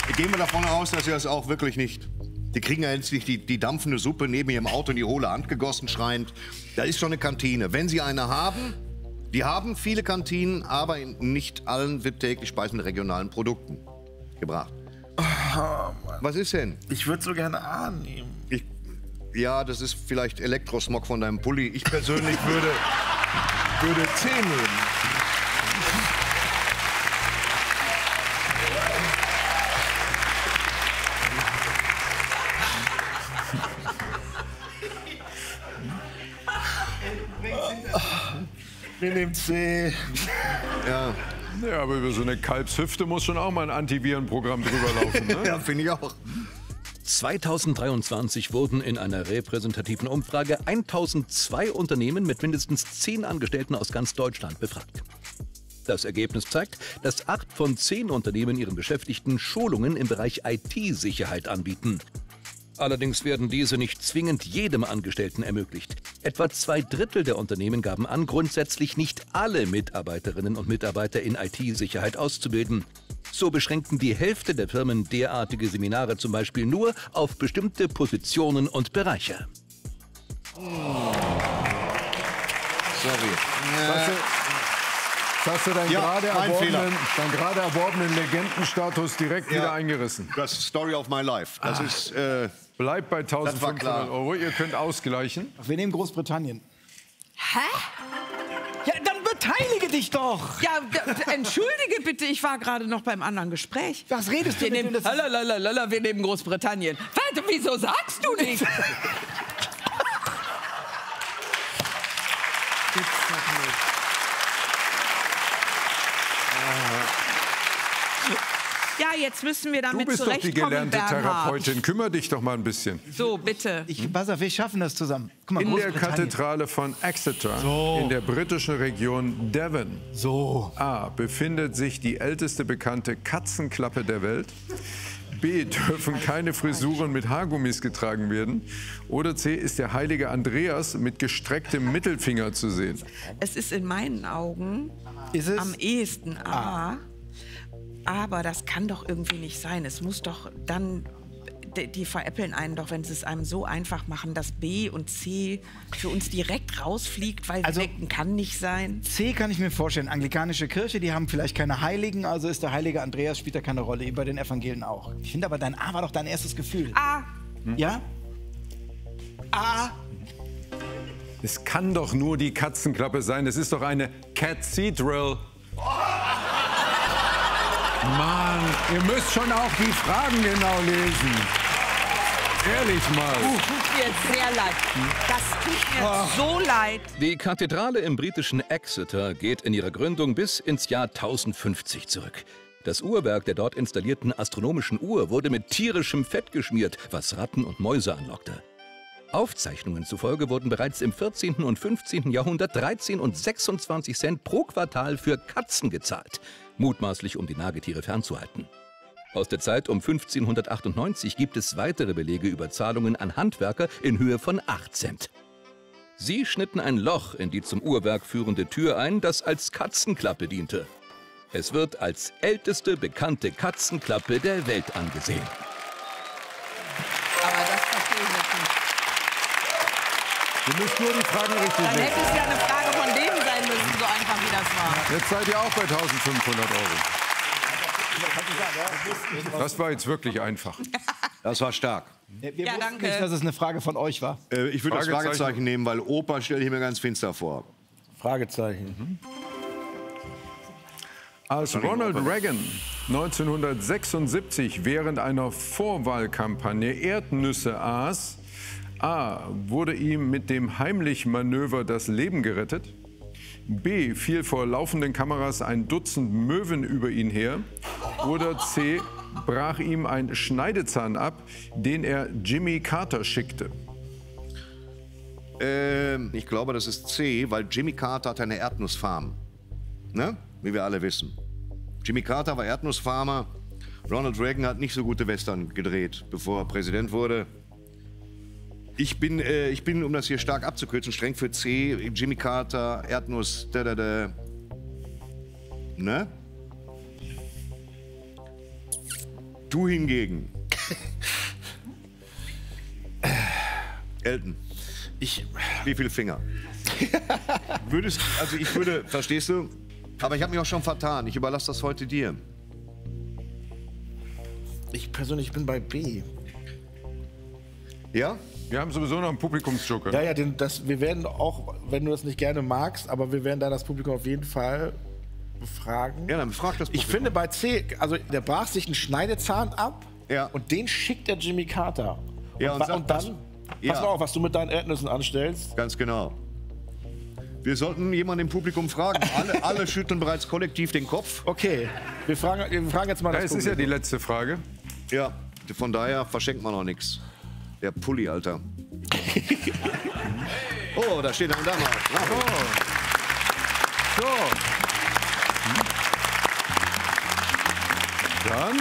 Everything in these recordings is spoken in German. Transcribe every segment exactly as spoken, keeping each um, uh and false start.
Gehen wir davon aus, dass Sie das auch wirklich nicht... Die kriegen ja jetzt nicht die, die dampfende Suppe neben ihrem Auto in die hohle Hand gegossen, schreiend. Da ist schon eine Kantine. Wenn Sie eine haben, die haben viele Kantinen, aber in nicht allen wird täglich Speisen mit regionalen Produkten gebracht. Oh, was ist denn? Ich würde so gerne A nehmen. Ich, ja, das ist vielleicht Elektrosmog von deinem Pulli. Ich persönlich würde, würde C nehmen. Wir nehmen C. Ja. Ja, aber über so eine Kalbshüfte muss schon auch mal ein Antivirenprogramm drüber laufen. Ne? Ja, finde ich auch. zweitausenddreiundzwanzig wurden in einer repräsentativen Umfrage eintausendzwei Unternehmen mit mindestens zehn Angestellten aus ganz Deutschland befragt. Das Ergebnis zeigt, dass acht von zehn Unternehmen ihren Beschäftigten Schulungen im Bereich I T-Sicherheit anbieten. Allerdings werden diese nicht zwingend jedem Angestellten ermöglicht. Etwa zwei Drittel der Unternehmen gaben an, grundsätzlich nicht alle Mitarbeiterinnen und Mitarbeiter in I T-Sicherheit auszubilden. So beschränkten die Hälfte der Firmen derartige Seminare zum Beispiel nur auf bestimmte Positionen und Bereiche. Oh. Sorry. Ja. Jetzt hast du deinen ja, gerade erworbenen, dein gerade erworbenen Legendenstatus direkt ja. wieder eingerissen. Das ist Story of my life. Das ah. ist... Äh, Bleibt bei eintausendfünfhundert Euro. Ihr könnt ausgleichen. Wir nehmen Großbritannien. Hä? Ja, dann beteilige dich doch. Ja, entschuldige bitte, ich war gerade noch beim anderen Gespräch. Was redest du wir mit nehmen, dem? Lalalala, wir nehmen Großbritannien. Warte, wieso sagst du nicht? Ja, jetzt müssen wir damit zurechtkommen. Du bist doch die gelernte Therapeutin. Kümmer dich doch mal ein bisschen. So, bitte. Ich, pass auf, wir schaffen das zusammen. Guck mal, in der Kathedrale von Exeter, so. in der britischen Region Devon, so. A, befindet sich die älteste bekannte Katzenklappe der Welt. B, dürfen keine Frisuren mit Haargummis getragen werden. Oder C, ist der heilige Andreas mit gestrecktem Mittelfinger zu sehen. Es ist in meinen Augen ist es? am ehesten A. Ah. Aber das kann doch irgendwie nicht sein. Es muss doch dann, die, die veräppeln einen doch, wenn sie es einem so einfach machen, dass B und C für uns direkt rausfliegt, weil also, denken, kann nicht sein. C kann ich mir vorstellen. Anglikanische Kirche, die haben vielleicht keine Heiligen, also ist der heilige Andreas, spielt da keine Rolle, wie bei den Evangelien auch. Ich finde aber, dein A war doch dein erstes Gefühl. A. Hm? Ja? A. Es kann doch nur die Katzenklappe sein. Es ist doch eine Cathedral. Oh. Mann, ihr müsst schon auch die Fragen genau lesen. Ehrlich mal. Uh, tut mir sehr leid. Das tut mir oh. so leid. Die Kathedrale im britischen Exeter geht in ihrer Gründung bis ins Jahr tausendfünfzig zurück. Das Uhrwerk der dort installierten astronomischen Uhr wurde mit tierischem Fett geschmiert, was Ratten und Mäuse anlockte. Aufzeichnungen zufolge wurden bereits im vierzehnten und fünfzehnten Jahrhundert dreizehn und sechsundzwanzig Cent pro Quartal für Katzen gezahlt, mutmaßlich um die Nagetiere fernzuhalten. Aus der Zeit um fünfzehnhundertachtundneunzig gibt es weitere Belege über Zahlungen an Handwerker in Höhe von acht Cent. Sie schnitten ein Loch in die zum Uhrwerk führende Tür ein, das als Katzenklappe diente. Es wird als älteste bekannte Katzenklappe der Welt angesehen. Aber das verstehe ich jetzt nicht. Du musst nur die Fragen richtig Dann lesen. hätte es ja eine Frage von dem sein müssen, so einfach wie das war. Jetzt seid ihr auch bei eintausendfünfhundert Euro. Das war jetzt wirklich einfach. Das war stark. Wir ja, wussten danke. nicht, dass es eine Frage von euch war. Äh, ich würde das Fragezeichen nehmen, weil Opa stelle ich mir ganz finster vor. Fragezeichen. Mhm. Als Ronald Reagan neunzehnhundertsechsundsiebzig während einer Vorwahlkampagne Erdnüsse aß, A, wurde ihm mit dem Heimlich-Manöver das Leben gerettet. B, fiel vor laufenden Kameras ein Dutzend Möwen über ihn her. Oder C, brach ihm ein Schneidezahn ab, den er Jimmy Carter schickte. Ähm, ich glaube, das ist C, weil Jimmy Carter hat eine Erdnussfarm. Ne? Wie wir alle wissen. Jimmy Carter war Erdnussfarmer. Ronald Reagan hat nicht so gute Western gedreht, bevor er Präsident wurde. Ich bin, äh, ich bin, um das hier stark abzukürzen, streng für C. Jimmy Carter, Erdnuss, da, da, da. Ne? Du hingegen. Elton. Ich. Wie viele Finger? Würdest, also ich würde, verstehst du? Aber ich habe mich auch schon vertan. Ich überlasse das heute dir. Ich persönlich bin bei B. Ja? Wir haben sowieso noch einen Publikumsjoker. Ja, ja, den, das, wir werden auch, wenn du das nicht gerne magst, aber wir werden da das Publikum auf jeden Fall befragen. Ja, dann frag das Publikum. Ich finde bei C, also der brach sich einen Schneidezahn ab Ja. und den schickt der Jimmy Carter. Ja, und, und wa- sagt, und dann, was- pass Ja. mal auf, was du mit deinen Erdnüssen anstellst. Ganz genau. Wir sollten jemanden im Publikum fragen. Alle, alle schütteln bereits kollektiv den Kopf. Okay, wir fragen, wir fragen jetzt mal Ja, das es ist ja die Publikum. letzte Frage. Ja, von daher verschenkt man noch nichts. Der Pulli, Alter. Oh, da steht ein Dame. Bravo. So. Dann,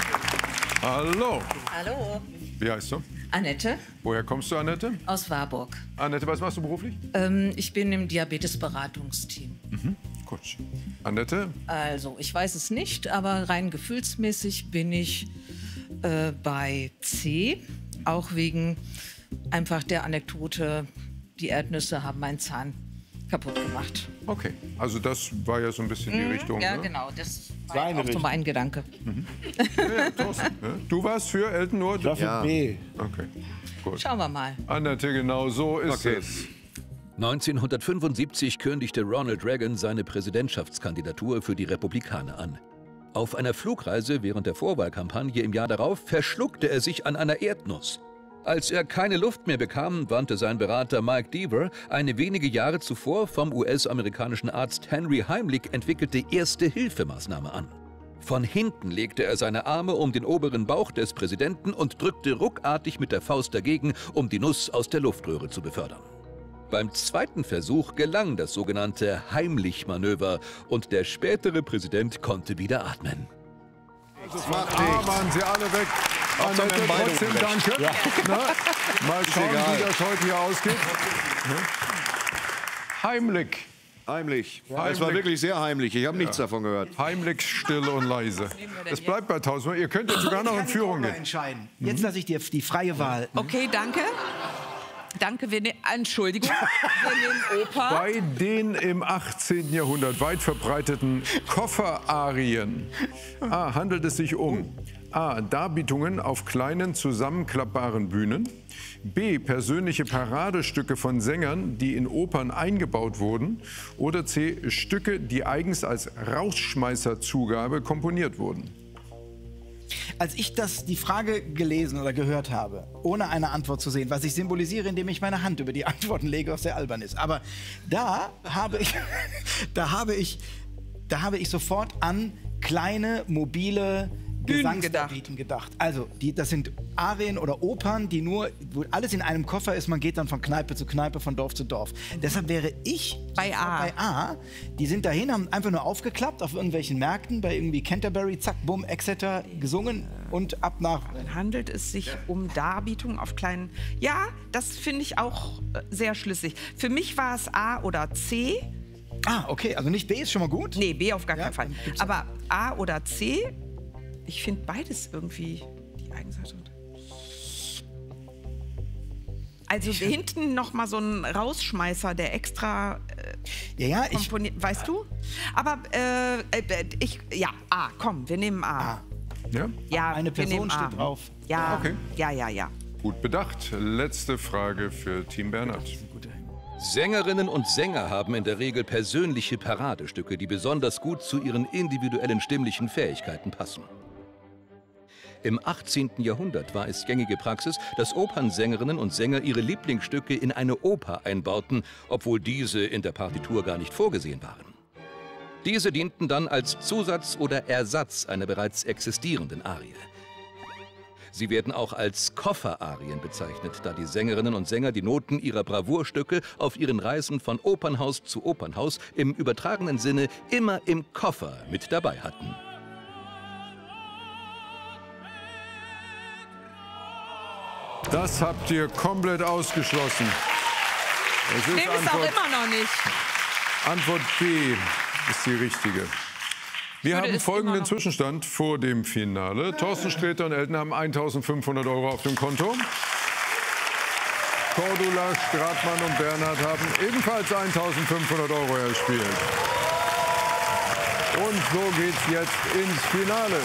hallo. Hallo, Wie heißt du? Annette Woher kommst du, Annette? aus Warburg. Annette, was machst du beruflich? Ähm, ich bin im Diabetesberatungsteam. Gut. Annette, Also, ich weiß es nicht, aber rein gefühlsmäßig bin ich äh, bei C. Auch wegen einfach der Anekdote, die Erdnüsse haben meinen Zahn kaputt gemacht. okay. Also das war ja so ein bisschen die Richtung. Ja, ne? genau, das war Seine auch so Richtung. mein Gedanke. Ja, Thorsten, ne? Du warst für Elton nur? Ich war für Ja. B. Okay, gut. Schauen wir mal. Annette, genau so ist Okay. es. neunzehnhundertfünfundsiebzig kündigte Ronald Reagan seine Präsidentschaftskandidatur für die Republikaner an. Auf einer Flugreise während der Vorwahlkampagne im Jahr darauf verschluckte er sich an einer Erdnuss. Als er keine Luft mehr bekam, wandte sein Berater Mike Deaver eine wenige Jahre zuvor vom U S-amerikanischen Arzt Henry Heimlich entwickelte Erste-Hilfemaßnahme an. Von hinten legte er seine Arme um den oberen Bauch des Präsidenten und drückte ruckartig mit der Faust dagegen, um die Nuss aus der Luftröhre zu befördern. Beim zweiten Versuch gelang das sogenannte Heimlich-Manöver und der spätere Präsident konnte wieder atmen. Das macht Ah, nichts. waren sie alle weg. Hauptsache Annette, wir haben beide trotzdem unrecht. danke. Na, mal schauen, egal. wie das heute hier ausgeht. Ne? Heimlich. Heimlich. Es war Heimlich. wirklich sehr heimlich. Ich habe nichts davon gehört. Heimlich, still und leise. Es bleibt bei tausend. Ihr könnt jetzt sogar noch in Führung gehen. entscheiden. Jetzt lasse ich dir die freie Wahl. Okay, danke. Danke, wir ne Entschuldigung. Wir nehmen Oper. Bei den im achtzehnten Jahrhundert weit verbreiteten Kofferarien A, handelt es sich um A. Darbietungen auf kleinen zusammenklappbaren Bühnen, B. persönliche Paradestücke von Sängern, die in Opern eingebaut wurden, oder C. Stücke, die eigens als Rausschmeißerzugabe komponiert wurden. Als ich das, die Frage gelesen oder gehört habe, ohne eine Antwort zu sehen, was ich symbolisiere, indem ich meine Hand über die Antworten lege, was sehr albern ist. Aber da habe ich, da habe ich, da habe ich sofort an kleine, mobile Gesangsdarbieten gedacht. Also, die, das sind Arien oder Opern, die nur, wo alles in einem Koffer ist, man geht dann von Kneipe zu Kneipe, von Dorf zu Dorf. Deshalb wäre ich Bei A. bei A. Die sind dahin, haben einfach nur aufgeklappt auf irgendwelchen Märkten, bei irgendwie Canterbury, zack, bumm, Exeter, gesungen und ab nach... Handelt es sich um Darbietungen auf kleinen... Ja, das finde ich auch äh, sehr schlüssig. Für mich war es A oder C. Ah, okay, also nicht B ist schon mal gut. Nee, B auf gar Ja, keinen Fall. dann gibt's Aber A oder C, ich finde beides irgendwie die Eigenseite. Also hinten noch mal so ein Rausschmeißer, der extra äh, Ja, ja, ich... komponiert, weißt du? Aber äh, äh, ich, ja, A, komm, wir nehmen A. A. Ja? Ja, Eine wir Person nehmen A. steht drauf. Ja, Okay. ja, ja, ja. Gut bedacht. Letzte Frage für Team Bernhard. Sängerinnen und Sänger haben in der Regel persönliche Paradestücke, die besonders gut zu ihren individuellen stimmlichen Fähigkeiten passen. Im achtzehnten Jahrhundert war es gängige Praxis, dass Opernsängerinnen und Sänger ihre Lieblingsstücke in eine Oper einbauten, obwohl diese in der Partitur gar nicht vorgesehen waren. Diese dienten dann als Zusatz oder Ersatz einer bereits existierenden Arie. Sie werden auch als Kofferarien bezeichnet, da die Sängerinnen und Sänger die Noten ihrer Bravourstücke auf ihren Reisen von Opernhaus zu Opernhaus im übertragenen Sinne immer im Koffer mit dabei hatten. Das habt ihr komplett ausgeschlossen. Es ist Dem ist auch Antwort, immer noch nicht. Antwort B ist die richtige. Wir würde haben es folgenden immer noch- Zwischenstand vor dem Finale. Thorsten Sträter und Elton haben eintausendfünfhundert Euro auf dem Konto. Cordula, Stratmann und Bernhard haben ebenfalls eintausendfünfhundert Euro erspielt. Und so geht's jetzt ins Finale.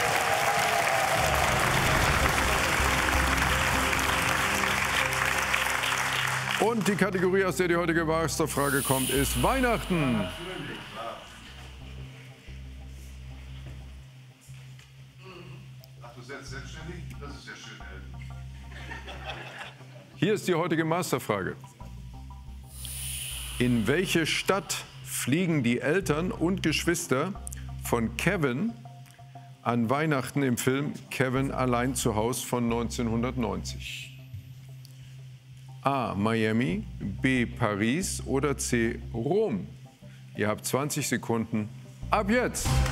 Und die Kategorie, aus der die heutige Masterfrage kommt, ist Weihnachten. Ach, du setzt selbstständig? Das ist ja schön, Elton. Hier ist die heutige Masterfrage. In welche Stadt fliegen die Eltern und Geschwister von Kevin an Weihnachten im Film Kevin allein zu Haus von neunzehnhundertneunzig? A. Miami, B. Paris oder C. Rom? Ihr habt zwanzig Sekunden ab jetzt.